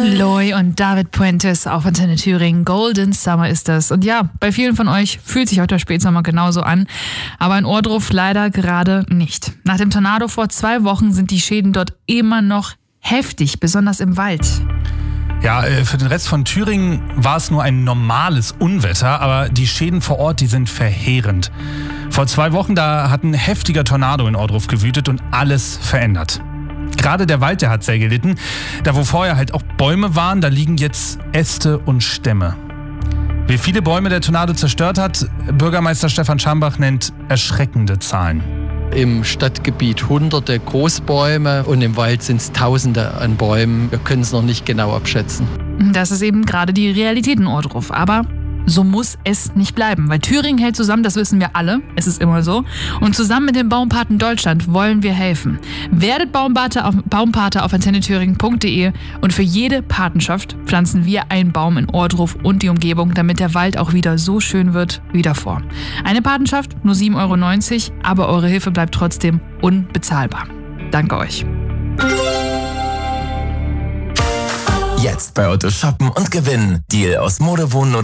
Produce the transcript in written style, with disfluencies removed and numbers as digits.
Loi und David Puentes auf Antenne Thüringen. Golden Summer ist das. Und ja, bei vielen von euch fühlt sich auch der Spätsommer genauso an. Aber in Ohrdruf leider gerade nicht. Nach dem Tornado vor 2 Wochen sind die Schäden dort immer noch heftig, besonders im Wald. Ja, für den Rest von Thüringen war es nur ein normales Unwetter, aber die Schäden vor Ort, die sind verheerend. Vor 2 Wochen, da hat ein heftiger Tornado in Ohrdruf gewütet und alles verändert. Gerade der Wald, der hat sehr gelitten. Da wo vorher halt auch Bäume waren, da liegen jetzt Äste und Stämme. Wie viele Bäume der Tornado zerstört hat, Bürgermeister Stefan Schambach nennt erschreckende Zahlen. Im Stadtgebiet Hunderte Großbäume und im Wald sind es Tausende an Bäumen. Wir können es noch nicht genau abschätzen. Das ist eben gerade die Realität in Ohrdruf. Aber so muss es nicht bleiben, weil Thüringen hält zusammen, das wissen wir alle, es ist immer so. Und zusammen mit den Baumpaten Deutschland wollen wir helfen. Werdet Baumpate auf antennethüringen.de und für jede Patenschaft pflanzen wir einen Baum in Ohrdruf und die Umgebung, damit der Wald auch wieder so schön wird wie davor. Eine Patenschaft, nur 7,90 €, aber eure Hilfe bleibt trotzdem unbezahlbar. Danke euch. Jetzt bei Otto shoppen und gewinnen. Deal aus Mode, Wohnen